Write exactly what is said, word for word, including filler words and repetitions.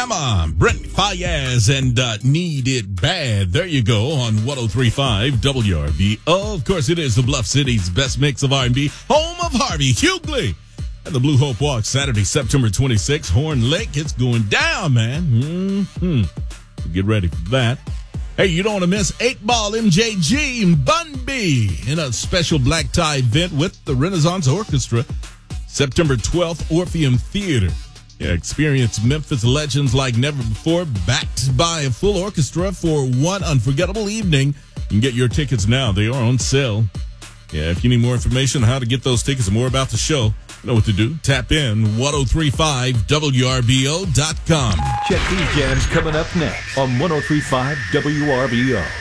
Hammer, Brent Fayez, and uh, Need It Bad. There you go on one oh three point five W R B. Of course, it is the Bluff City's best mix of R and B, home of Harvey Hughley. And the Blue Hope Walk, Saturday, September twenty-sixth, Horn Lake. It's going down, man. Mm-hmm. Get ready for that. Hey, you don't want to miss eight ball M J G and Bun B in a special black tie event with the Renaissance Orchestra, September twelfth, Orpheum Theater. Yeah, experience Memphis legends like never before, backed by a full orchestra for one unforgettable evening. You can get your tickets now. They are on sale. Yeah, if you need more information on how to get those tickets and more about the show, you know what to do. Tap in one oh three point five W R B O dot com. Check these jams coming up next on one oh three point five W R B O.